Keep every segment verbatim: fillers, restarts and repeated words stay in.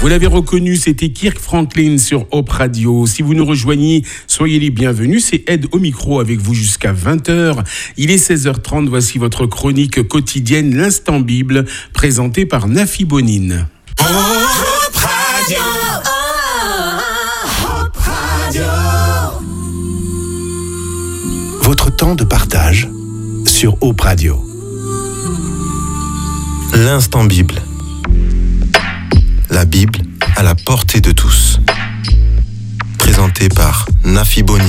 Vous l'avez reconnu, c'était Kirk Franklin sur Hope Radio. Si vous nous rejoignez, soyez les bienvenus. C'est Ed au micro avec vous jusqu'à vingt heures. Il est seize heures trente. Voici votre chronique quotidienne, l'Instant Bible, présentée par Nafi Bonine. Hope Radio. Hope Radio. Votre temps de partage sur Hope Radio. L'Instant Bible. La Bible à la portée de tous. Présenté par Nafi Bonine.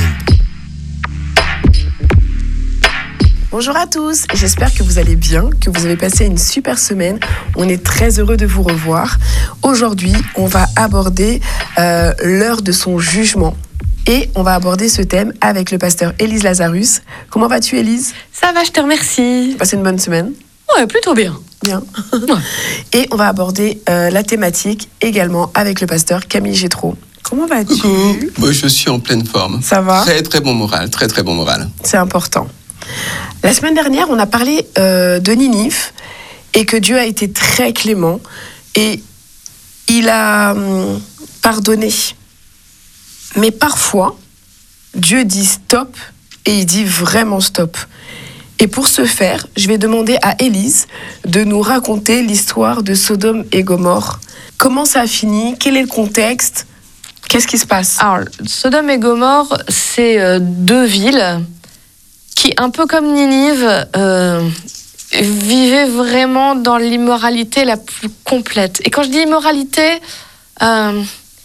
Bonjour à tous, j'espère que vous allez bien, que vous avez passé une super semaine. On est très heureux de vous revoir. Aujourd'hui, on va aborder euh, l'heure de son jugement. Et on va aborder ce thème avec le pasteur Élise Lazarus. Comment vas-tu, Élise ? Ça va, je te remercie. Passé une bonne semaine ? Ouais, plutôt bien. Bien. Et on va aborder euh, la thématique également avec le pasteur Camille Gétraud. Comment vas-tu ? Coucou. Bon, je suis en pleine forme. Ça va ? Très très bon moral, très très bon moral. C'est important. La semaine dernière, on a parlé euh, de Ninive et que Dieu a été très clément et il a hum, pardonné. Mais parfois, Dieu dit stop et il dit vraiment stop. Et pour ce faire, je vais demander à Élise de nous raconter l'histoire de Sodome et Gomorrhe. Comment ça a fini ? Quel est le contexte ? Qu'est-ce qui se passe ? Alors, Sodome et Gomorrhe, c'est euh, deux villes qui, un peu comme Ninive, euh, vivaient vraiment dans l'immoralité la plus complète. Et quand je dis immoralité, euh,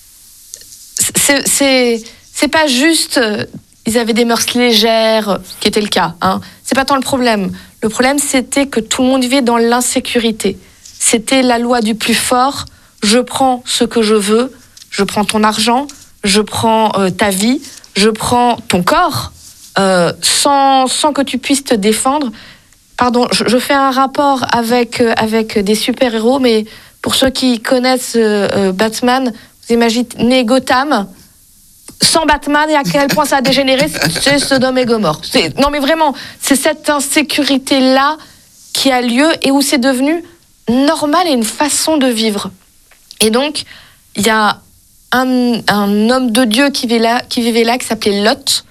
c'est, c'est, c'est pas juste... Euh, ils avaient des mœurs légères, ce qui était le cas. Hein. C'est pas tant le problème. Le problème, c'était que tout le monde vivait dans l'insécurité. C'était la loi du plus fort. Je prends ce que je veux. Je prends ton argent. Je prends euh, ta vie. Je prends ton corps. Euh, sans, sans que tu puisses te défendre. Pardon, je, je fais un rapport avec, euh, avec des super-héros, mais pour ceux qui connaissent euh, euh, Batman, vous imaginez Gotham. Sans Batman, et à quel point ça a dégénéré, c'est Sodome et Gomorrhe. C'est, non mais vraiment, c'est cette insécurité-là qui a lieu et où c'est devenu normal et une façon de vivre. Et donc, il y a un, un homme de Dieu qui vivait là, qui, vivait là, qui s'appelait Lot.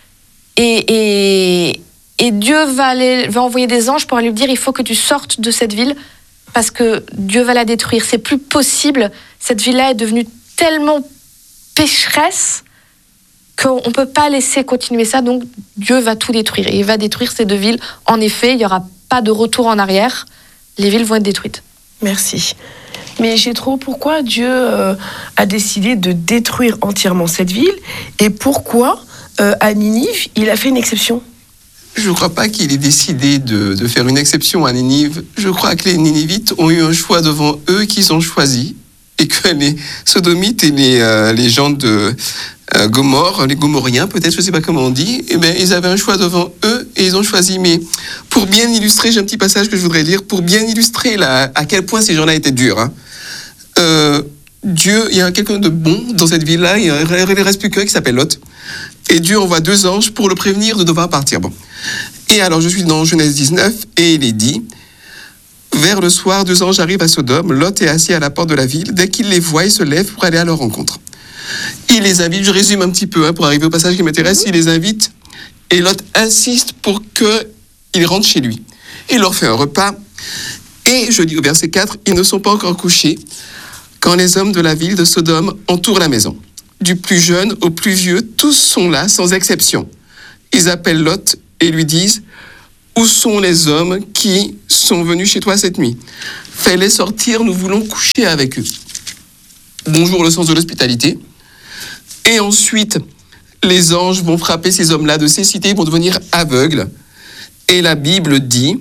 Et, et, et Dieu va, aller, va envoyer des anges pour lui dire, il faut que tu sortes de cette ville parce que Dieu va la détruire. C'est plus possible. Cette ville-là est devenue tellement pécheresse qu'on ne peut pas laisser continuer ça, donc Dieu va tout détruire. Et il va détruire ces deux villes. En effet, il n'y aura pas de retour en arrière. Les villes vont être détruites. Merci. Mais Gétraud, pourquoi Dieu euh, a décidé de détruire entièrement cette ville ? Et pourquoi, euh, à Ninive, il a fait une exception ? Je ne crois pas qu'il ait décidé de, de faire une exception à Ninive. Je crois que les Ninivites ont eu un choix devant eux qu'ils ont choisi. Et que les Sodomites et les, euh, les gens de euh, Gomorrhe, les Gomorriens peut-être, je ne sais pas comment on dit, eh bien, ils avaient un choix devant eux et ils ont choisi. Mais pour bien illustrer, j'ai un petit passage que je voudrais lire, pour bien illustrer la, à quel point ces gens-là étaient durs. Hein. Euh, Dieu, il y a quelqu'un de bon dans cette ville-là, il ne reste plus qu'un qui s'appelle Lot. Et Dieu envoie deux anges pour le prévenir de devoir partir. Bon. Et alors, je suis dans Genèse dix-neuf et il est dit... Vers le soir, deux anges arrivent à Sodome. Lot est assis à la porte de la ville. Dès qu'il les voit, il se lève pour aller à leur rencontre. Il les invite, je résume un petit peu hein, pour arriver au passage qui m'intéresse. Il les invite et Lot insiste pour qu'ils rentrent chez lui. Il leur fait un repas. Et je dis au verset quatre, ils ne sont pas encore couchés quand les hommes de la ville de Sodome entourent la maison. Du plus jeune au plus vieux, tous sont là sans exception. Ils appellent Lot et lui disent... Où sont les hommes qui sont venus chez toi cette nuit ? Fais-les sortir, nous voulons coucher avec eux. Bonjour, le sens de l'hospitalité. Et ensuite, les anges vont frapper ces hommes-là de cécité, ils vont devenir aveugles. Et la Bible dit,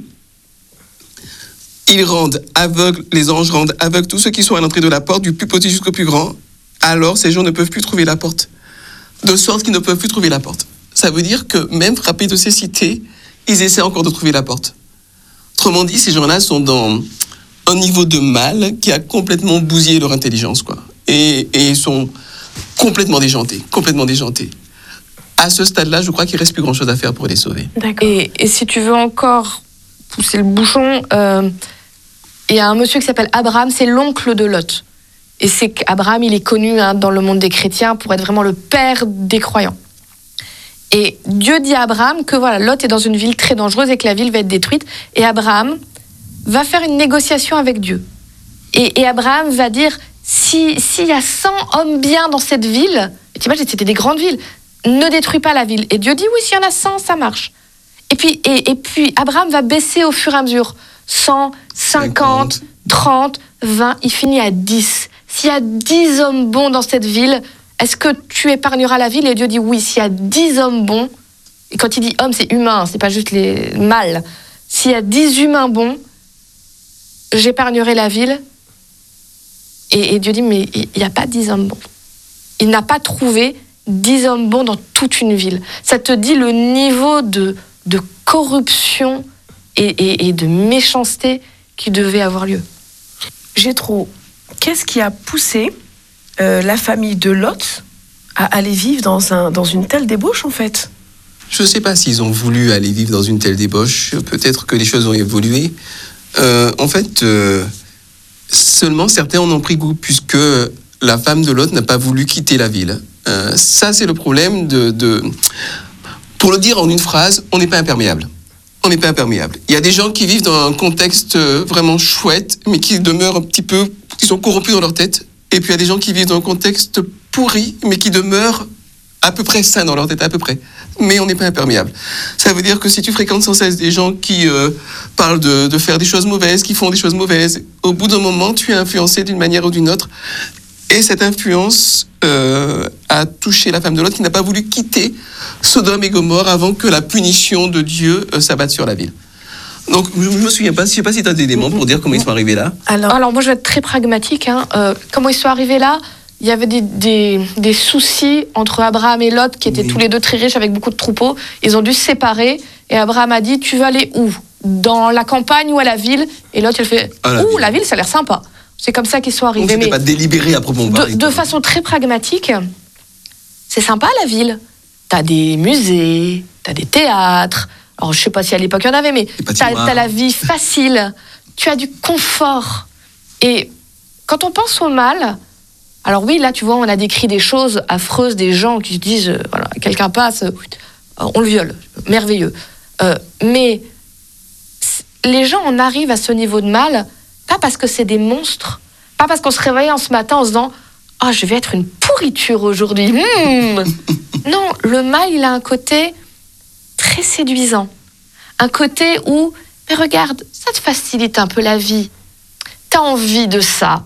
ils rendent aveugles, les anges rendent aveugles tous ceux qui sont à l'entrée de la porte, du plus petit jusqu'au plus grand. Alors, ces gens ne peuvent plus trouver la porte. De sorte qu'ils ne peuvent plus trouver la porte. Ça veut dire que même frappés de cécité, ils essaient encore de trouver la porte. Autrement dit, ces gens-là sont dans un niveau de mal qui a complètement bousillé leur intelligence, quoi. Et, et ils sont complètement déjantés, complètement déjantés. À ce stade-là, je crois qu'il ne reste plus grand-chose à faire pour les sauver. D'accord. Et, et si tu veux encore pousser le bouchon, euh, il y a un monsieur qui s'appelle Abraham, c'est l'oncle de Lot. Et c'est qu'Abraham, il est connu hein, dans le monde des chrétiens pour être vraiment le père des croyants. Et Dieu dit à Abraham que voilà, Lot est dans une ville très dangereuse et que la ville va être détruite. Et Abraham va faire une négociation avec Dieu. Et, et Abraham va dire, si, s'il y a cent hommes bien dans cette ville, t'imagines, c'était des grandes villes, ne détruis pas la ville. Et Dieu dit, oui, s'il y en a cent, ça marche. Et puis, et, et puis Abraham va baisser au fur et à mesure. cent, cinquante, trente, vingt, il finit à dix. S'il y a dix hommes bons dans cette ville, est-ce que tu épargneras la ville? Et Dieu dit oui, s'il y a dix hommes bons, et quand il dit hommes, c'est humain, c'est pas juste les mâles. S'il y a dix humains bons, j'épargnerai la ville. Et, et Dieu dit, mais il n'y a pas dix hommes bons. Il n'a pas trouvé dix hommes bons dans toute une ville. Ça te dit le niveau de, de corruption et, et, et de méchanceté qui devait avoir lieu. Jétro, qu'est-ce qui a poussé euh, la famille de Lot à aller vivre dans, un, dans une telle débauche, en fait? Je ne sais pas s'ils ont voulu aller vivre dans une telle débauche. Peut-être que les choses ont évolué. Euh, en fait, euh, seulement certains en ont pris goût, puisque la femme de Lot n'a pas voulu quitter la ville. Euh, ça, c'est le problème de, de... Pour le dire en une phrase, on n'est pas imperméable. On n'est pas imperméable. Il y a des gens qui vivent dans un contexte vraiment chouette, mais qui demeurent un petit peu... qui sont corrompus dans leur tête. Et puis il y a des gens qui vivent dans un contexte pourri, mais qui demeurent à peu près sains dans leur tête, à peu près. Mais on n'est pas imperméable. Ça veut dire que si tu fréquentes sans cesse des gens qui euh, parlent de, de faire des choses mauvaises, qui font des choses mauvaises, au bout d'un moment, tu es influencé d'une manière ou d'une autre. Et cette influence euh, a touché la femme de Lot qui n'a pas voulu quitter Sodome et Gomorrhe avant que la punition de Dieu euh, s'abatte sur la ville. Donc, je ne me souviens pas, je ne sais pas si tu as des éléments pour dire comment ils sont arrivés là. Alors, Alors moi, je vais être très pragmatique. Hein. Euh, comment ils sont arrivés là? Il y avait des, des, des soucis entre Abraham et Lot, qui étaient oui. tous les deux très riches avec beaucoup de troupeaux. Ils ont dû se séparer. Et Abraham a dit, tu veux aller où? Dans la campagne ou à la ville? Et Lot, il fait, ouh, la, ville. la ville, ça a l'air sympa. C'est comme ça qu'ils sont arrivés. Donc, c'était pas délibéré à proprement parler. De, de façon très pragmatique, c'est sympa la ville. T'as des musées, t'as des théâtres. Alors, je sais pas si à l'époque il y en avait, mais t'as, t'as la vie facile. Tu as du confort. Et quand on pense au mal, alors oui, là, tu vois, on a décrit des choses affreuses, des gens qui se disent, euh, voilà, quelqu'un passe, euh, on le viole, merveilleux. Euh, mais les gens en arrivent à ce niveau de mal, pas parce que c'est des monstres, pas parce qu'on se réveille en ce matin en se disant « Ah, oh, je vais être une pourriture aujourd'hui. Mmh. » Non, le mal, il a un côté très séduisant. Un côté où, mais regarde, ça te facilite un peu la vie. T'as envie de ça.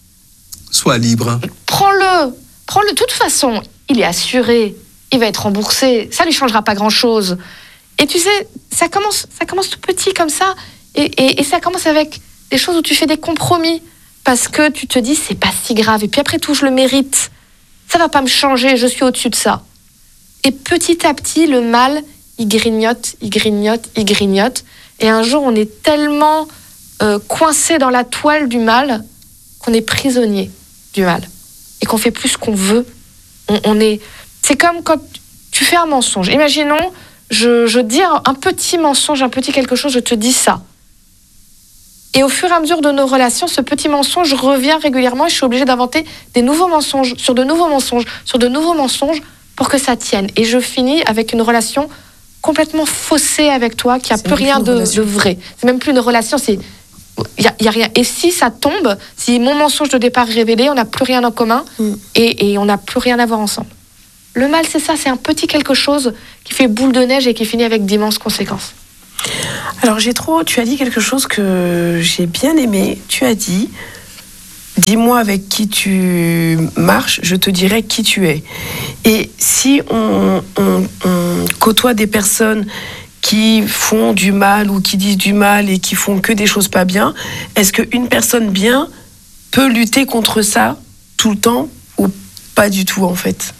Sois libre. Prends-le. Prends-le. De toute façon, il est assuré. Il va être remboursé. Ça lui changera pas grand-chose. Et tu sais, ça commence, ça commence tout petit comme ça. Et, et, et ça commence avec des choses où tu fais des compromis. Parce que tu te dis, c'est pas si grave. Et puis après tout, je le mérite. Ça va pas me changer. Je suis au-dessus de ça. Et petit à petit, le mal, il grignote, il grignote, il grignote. Et un jour, on est tellement euh, coincé dans la toile du mal qu'on est prisonnier du mal. Et qu'on fait plus ce qu'on veut. On, on est... C'est comme quand tu fais un mensonge. Imaginons, je, je dis un, un petit mensonge, un petit quelque chose, je te dis ça. Et au fur et à mesure de nos relations, ce petit mensonge revient régulièrement et je suis obligée d'inventer des nouveaux mensonges, sur de nouveaux mensonges, sur de nouveaux mensonges pour que ça tienne. Et je finis avec une relation complètement faussée avec toi, qui n'a plus rien de, de vrai. C'est même plus une relation, c'est... Il n'y a, a rien. Et si ça tombe, si mon mensonge de départ est révélé, on n'a plus rien en commun mm. et, et on n'a plus rien à voir ensemble. Le mal, c'est ça, c'est un petit quelque chose qui fait boule de neige et qui finit avec d'immenses conséquences. Alors, Jétro, tu as dit quelque chose que j'ai bien aimé. Tu as dit, dis-moi avec qui tu marches, je te dirai qui tu es. Et si on, on, on côtoie des personnes qui font du mal ou qui disent du mal et qui font que des choses pas bien, est-ce qu'une personne bien peut lutter contre ça tout le temps ou pas du tout, en fait?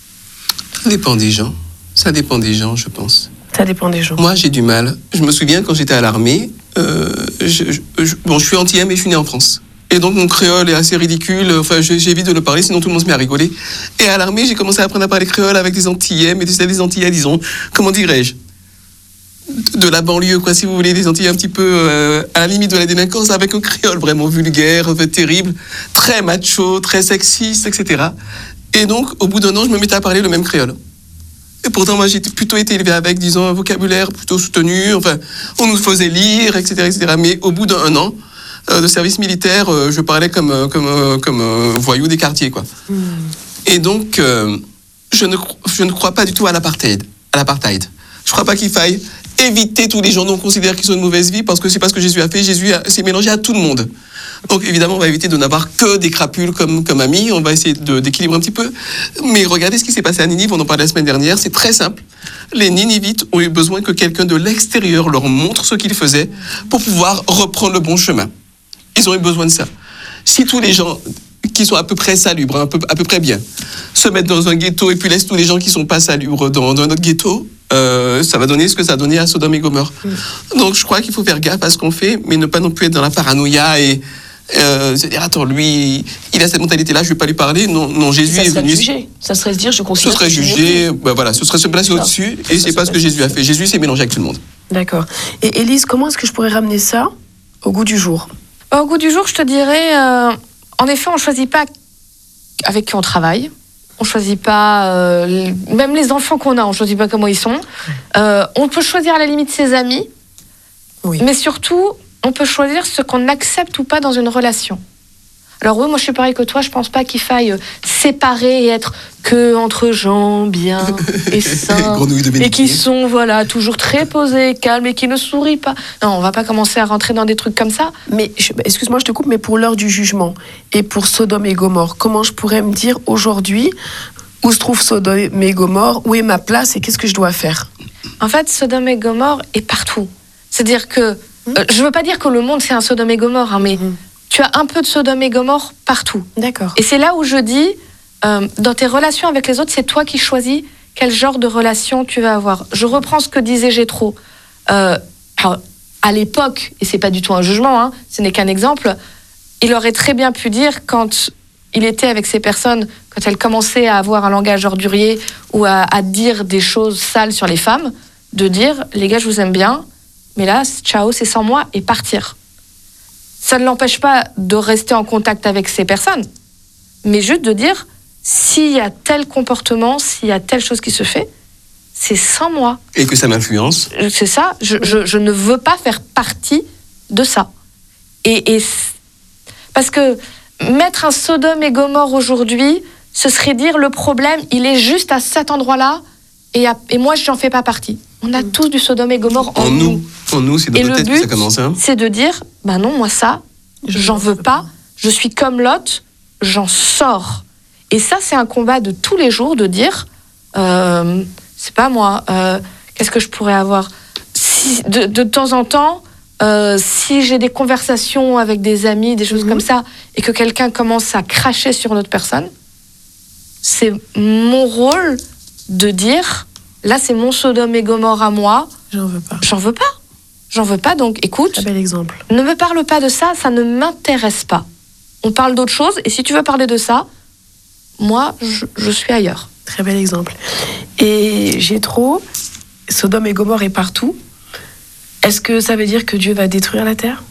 Ça dépend des gens. Ça dépend des gens, je pense. Ça dépend des gens. Moi, j'ai du mal. Je me souviens, quand j'étais à l'armée, euh, je, je, je, bon, je suis antillais, mais je suis né en France. Et donc, mon créole est assez ridicule. Enfin, j'évite de le parler, sinon tout le monde se met à rigoler. Et à l'armée, j'ai commencé à apprendre à parler créole avec des antillais, mais des, des antillais, disons, comment dirais-je, de la banlieue, quoi, si vous voulez, des Antilles un petit peu euh, à la limite de la délinquance, avec un créole vraiment vulgaire, terrible, très macho, très sexiste, et cetera. Et donc, au bout d'un an, je me mettais à parler le même créole. Et pourtant, moi, j'ai plutôt été élevé avec, disons, un vocabulaire plutôt soutenu. Enfin, on nous faisait lire, et cetera, et cetera. Mais au bout d'un an euh, de service militaire, euh, je parlais comme euh, comme euh, comme euh, voyou des quartiers, quoi. Mm. Et donc, euh, je ne je ne crois pas du tout à l'apartheid. À l'apartheid. Je crois pas qu'il faille éviter tous les gens dont on considère qu'ils ont une mauvaise vie, parce que c'est pas ce que Jésus a fait. Jésus a, s'est mélangé à tout le monde. Donc évidemment, on va éviter de n'avoir que des crapules comme, comme amis. On va essayer de, d'équilibrer un petit peu. Mais regardez ce qui s'est passé à Ninive. On en parlait la semaine dernière. C'est très simple. Les Ninivites ont eu besoin que quelqu'un de l'extérieur leur montre ce qu'ils faisaient pour pouvoir reprendre le bon chemin. Ils ont eu besoin de ça. Si tous les gens qui sont à peu près salubres, à peu, à peu près bien, se mettent dans un ghetto et puis laissent tous les gens qui sont pas salubres dans, dans notre ghetto, euh, ça va donner ce que ça a donné à Sodome et Gomorrhe. Mm. Donc je crois qu'il faut faire gaffe à ce qu'on fait, mais ne pas non plus être dans la paranoïa et euh, se dire attends, lui, il a cette mentalité-là, je vais pas lui parler. Non, non, Jésus ça est venu. Juger. Ça serait se dire, je considère. Ce serait juger, ben voilà, ce serait se placer D'accord. au-dessus, et c'est pas ce que Jésus a fait. Jésus s'est mélangé avec tout le monde. D'accord. Et Élise, comment est-ce que je pourrais ramener ça au goût du jour? Au goût du jour, je te dirais, euh, en effet, on choisit pas avec qui on travaille. On choisit pas, euh, même les enfants qu'on a, on choisit pas comment ils sont. Euh, on peut choisir à la limite ses amis, oui. Mais surtout, on peut choisir ce qu'on accepte ou pas dans une relation. Alors oui, moi je suis pareil que toi, je pense pas qu'il faille séparer et être que entre gens bien et sains et qui sont voilà toujours très posés, calmes et qui ne sourient pas. Non, on va pas commencer à rentrer dans des trucs comme ça. Mais je, excuse-moi, je te coupe, mais pour l'heure du jugement et pour Sodome et Gomorrhe, comment je pourrais me dire aujourd'hui où se trouve Sodome et Gomorrhe, où est ma place et qu'est-ce que je dois faire? En fait, Sodome et Gomorrhe est partout. C'est-à-dire que mmh. euh, je veux pas dire que le monde c'est un Sodome et Gomorrhe, hein, mais mmh. tu as un peu de Sodome et Gomorrhe partout. D'accord. Et c'est là où je dis, euh, dans tes relations avec les autres, c'est toi qui choisis quel genre de relation tu vas avoir. Je reprends ce que disait Jéthro. Euh, alors, à l'époque, et c'est pas du tout un jugement, hein, ce n'est qu'un exemple, il aurait très bien pu dire quand il était avec ces personnes, quand elles commençaient à avoir un langage ordurier ou à, à dire des choses sales sur les femmes, de dire, les gars, je vous aime bien, mais là, ciao, c'est sans moi, et partir. Ça ne l'empêche pas de rester en contact avec ces personnes, mais juste de dire, s'il y a tel comportement, s'il y a telle chose qui se fait, c'est sans moi. Et que ça m'influence. C'est ça, je, je, je ne veux pas faire partie de ça. Et, et parce que mettre un Sodome et Gomorrhe aujourd'hui, ce serait dire le problème, il est juste à cet endroit-là, et, à, et moi, je n'en fais pas partie. On a tous du Sodome et Gomorrhe en, en nous. nous. En nous, c'est dans notre tête que ça commence. Hein. C'est de dire, ben non, moi ça, j'en veux pas. Je suis comme Lot, j'en sors. Et ça, c'est un combat de tous les jours de dire, euh, c'est pas moi, euh, qu'est-ce que je pourrais avoir si, de, de temps en temps, euh, si j'ai des conversations avec des amis, des choses mmh. comme ça, et que quelqu'un commence à cracher sur l'autre personne, c'est mon rôle de dire... Là, c'est mon Sodome et Gomorrhe à moi. J'en veux pas. J'en veux pas. J'en veux pas, donc écoute. Un bel exemple. Ne me parle pas de ça, ça ne m'intéresse pas. On parle d'autre chose, et si tu veux parler de ça, moi, je, je suis ailleurs. Très bel exemple. Et Jéthro, Sodome et Gomorrhe est partout. Est-ce que ça veut dire que Dieu va détruire la terre?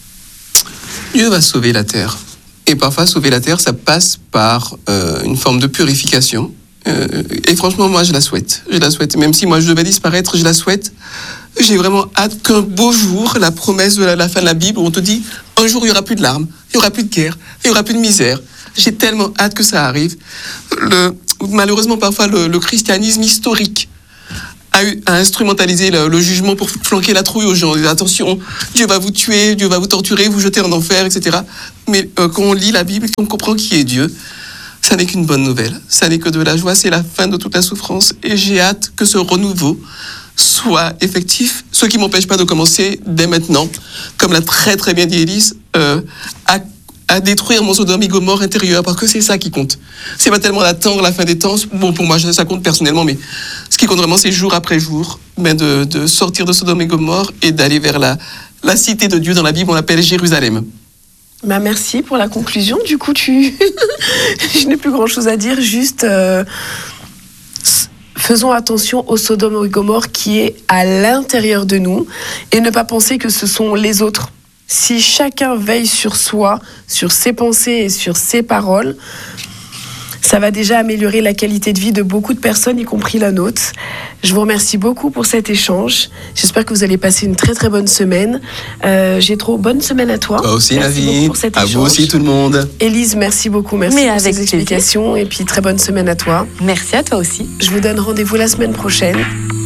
Dieu va sauver la terre. Et parfois, sauver la terre, ça passe par euh, une forme de purification. Euh, et franchement, moi, je la souhaite. Je la souhaite. Même si moi, je devais disparaître, je la souhaite. J'ai vraiment hâte qu'un beau jour, la promesse de la, la fin de la Bible, où on te dit, un jour, il n'y aura plus de larmes, il n'y aura plus de guerre, il n'y aura plus de misère. J'ai tellement hâte que ça arrive. Le, malheureusement, parfois, le, le christianisme historique a, eu, a instrumentalisé le, le jugement pour flanquer la trouille aux gens. Attention, Dieu va vous tuer, Dieu va vous torturer, vous jeter en enfer, et cetera. Mais euh, quand on lit la Bible, on comprend qui est Dieu. Ça n'est qu'une bonne nouvelle. Ça n'est que de la joie, c'est la fin de toute la souffrance. Et j'ai hâte que ce renouveau soit effectif, ce qui ne m'empêche pas de commencer dès maintenant, comme l'a très très bien dit Élise, euh, à, à détruire mon Sodome et Gomorrhe intérieur, parce que c'est ça qui compte. C'est pas tellement d'attendre la fin des temps, bon pour moi ça compte personnellement, mais ce qui compte vraiment c'est jour après jour, ben de, de sortir de Sodome et Gomorrhe et d'aller vers la, la cité de Dieu. Dans la Bible on l'appelle Jérusalem. Bah merci pour la conclusion. Du coup, tu, je n'ai plus grand chose à dire. Juste euh... faisons attention au Sodome et Gomorrhe qui est à l'intérieur de nous et ne pas penser que ce sont les autres. Si chacun veille sur soi, sur ses pensées et sur ses paroles, ça va déjà améliorer la qualité de vie de beaucoup de personnes, y compris la nôtre. Je vous remercie beaucoup pour cet échange. J'espère que vous allez passer une très très bonne semaine. Euh, j'ai trop bonne semaine à toi. Toi aussi, merci Navi. pour cet À échange. vous aussi, tout le monde. Élise, merci beaucoup. Merci Mais pour avec ces explications. Et puis très bonne semaine à toi. Merci à toi aussi. Je vous donne rendez-vous la semaine prochaine.